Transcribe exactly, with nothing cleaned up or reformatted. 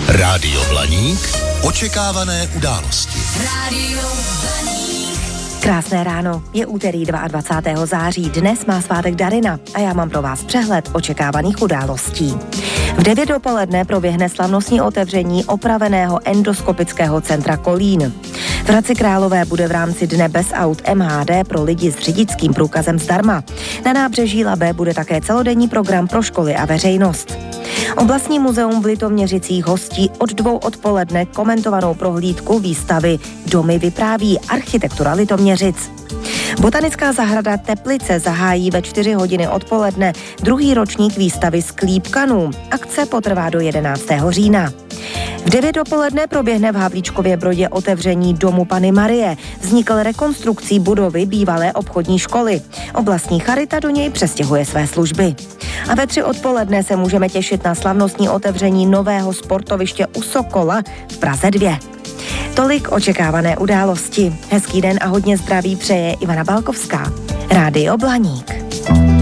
Rádio Blaník. Očekávané události. Rádio Blaník. Krásné ráno, je úterý dvacátého druhého září, dnes má svátek Darina a já mám pro vás přehled očekávaných událostí. V devět dopoledne proběhne slavnostní otevření opraveného endoskopického centra Kolín. V Hradci Králové bude v rámci Dne bez aut M H D pro lidi s řidičským průkazem zdarma. Na nábřeží Labe bude také celodenní program pro školy a veřejnost. Oblastní muzeum v Litoměřicích hostí od dvou odpoledne komentovanou prohlídku výstavy Domy vypráví architektura Litoměřic. Botanická zahrada Teplice zahájí ve čtyři hodiny odpoledne druhý ročník výstavy sklípkanů. Akce potrvá do jedenáctého října. V devět dopoledne proběhne v Havlíčkově Brodě otevření Domu Panny Marie. Vznikl rekonstrukcí budovy bývalé obchodní školy. Oblastní charita do něj přestěhuje své služby. A ve tři odpoledne se můžeme těšit na slavnostní otevření nového sportoviště u Sokola v Praze dva. Tolik očekávané události. Hezký den a hodně zdraví přeje Ivana Balkovská. Rádio Blaník.